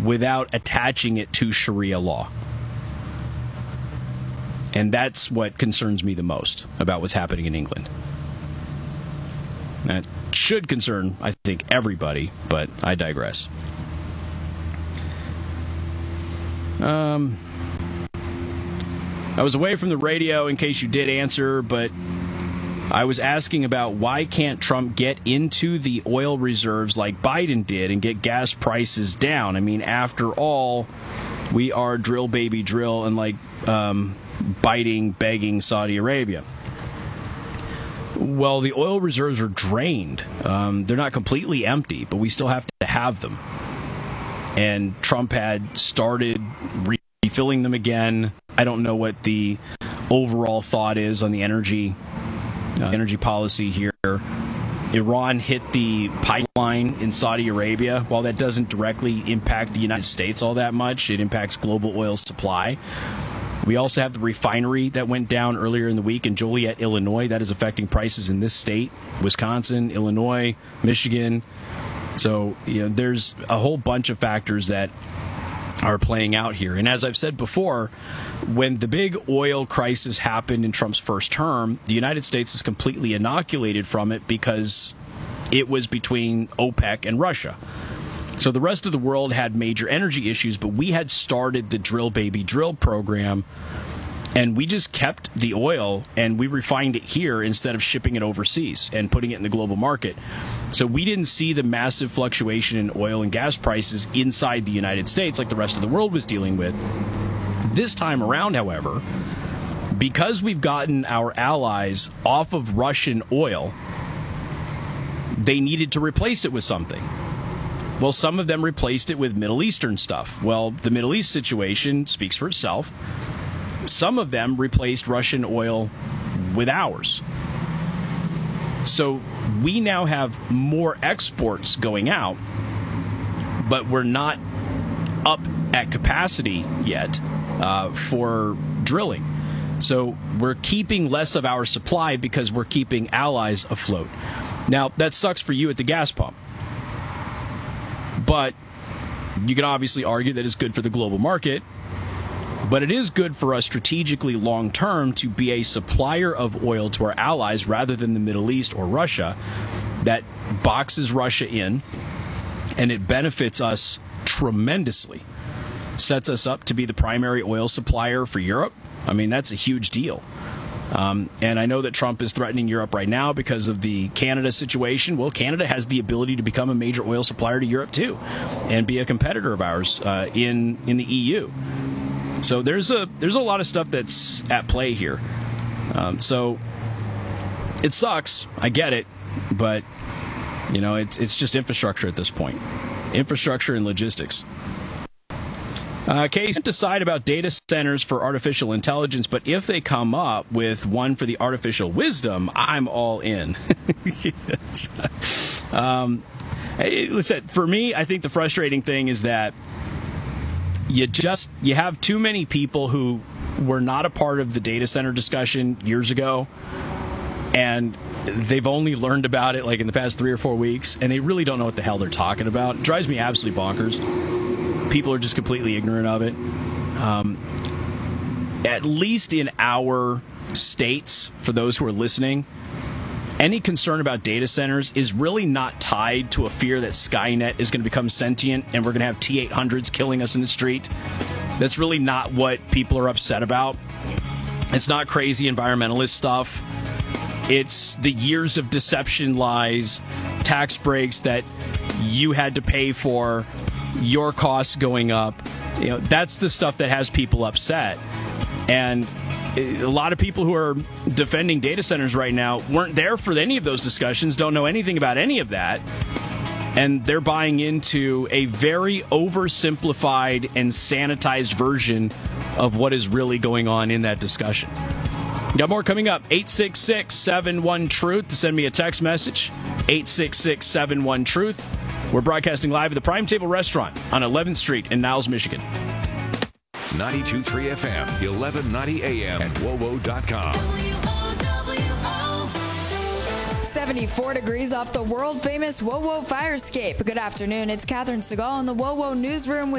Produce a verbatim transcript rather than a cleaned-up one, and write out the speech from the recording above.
without attaching it to Sharia law. And that's what concerns me the most about what's happening in England. That should concern, I think, everybody, but I digress. Um, I was away from the radio in case you did answer, but I was asking about why can't Trump get into the oil reserves like Biden did and get gas prices down? I mean, after all, we are drill, baby, drill, and like um, biting, begging Saudi Arabia. Well, the oil reserves are drained. Um, they're not completely empty, but we still have to have them. And Trump had started refilling them again. I don't know what the overall thought is on the energy uh, energy policy here. Iran hit the pipeline in Saudi Arabia. While that doesn't directly impact the United States all that much, it impacts global oil supply. We also have the refinery that went down earlier in the week in Joliet, Illinois. That is affecting prices in this state, Wisconsin, Illinois, Michigan. So, you know, there's a whole bunch of factors that are playing out here. And as I've said before, when the big oil crisis happened in Trump's first term, the United States is completely inoculated from it because it was between OPEC and Russia. So the rest of the world had major energy issues, but we had started the Drill Baby Drill program, and we just kept the oil and we refined it here instead of shipping it overseas and putting it in the global market. So we didn't see the massive fluctuation in oil and gas prices inside the United States like the rest of the world was dealing with. This time around, however, because we've gotten our allies off of Russian oil, they needed to replace it with something. Well, some of them replaced it with Middle Eastern stuff. Well, the Middle East situation speaks for itself. Some of them replaced Russian oil with ours. So we now have more exports going out, but we're not up at capacity yet uh, for drilling. So we're keeping less of our supply because we're keeping allies afloat. Now, that sucks for you at the gas pump. But you can obviously argue that it's good for the global market. But it is good for us strategically long term to be a supplier of oil to our allies rather than the Middle East or Russia that boxes Russia in, and it benefits us tremendously. Sets us up to be the primary oil supplier for Europe. I mean, that's a huge deal. Um, and I know that Trump is threatening Europe right now because of the Canada situation. Well, Canada has the ability to become a major oil supplier to Europe, too, and be a competitor of ours uh, in, in the E U. So there's a there's a lot of stuff that's at play here. Um, so it sucks. I get it. But, you know, it's, it's just infrastructure at this point. Infrastructure and logistics. Uh, Case decide about data centers for artificial intelligence, but if they come up with one for the artificial wisdom, I'm all in. Yes. um, hey, listen, for me, I think the frustrating thing is that you just you have too many people who were not a part of the data center discussion years ago, and they've only learned about it like in the past three or four weeks, and they really don't know what the hell they're talking about. It drives me absolutely bonkers. People are just completely ignorant of it. Um, at least in our states, for those who are listening, any concern about data centers is really not tied to a fear that Skynet is going to become sentient and we're going to have T eight hundreds killing us in the street. That's really not what people are upset about. It's not crazy environmentalist stuff. It's the years of deception, lies, tax breaks that you had to pay for, your costs going up. You know, that's the stuff that has people upset. And a lot of people who are defending data centers right now weren't there for any of those discussions, don't know anything about any of that, and they're buying into a very oversimplified and sanitized version of what is really going on in that discussion. Got more coming up. eight six six, seven one, truth to send me a text message. eight six six, seven one, truth. We're broadcasting live at the Prime Table Restaurant on eleventh Street in Niles, Michigan. ninety-two point three F M, eleven ninety A M, and W O W O dot com. seventy-four degrees off the world-famous W O W O fire escape. Good afternoon. It's Catherine Segal in the W O W O newsroom with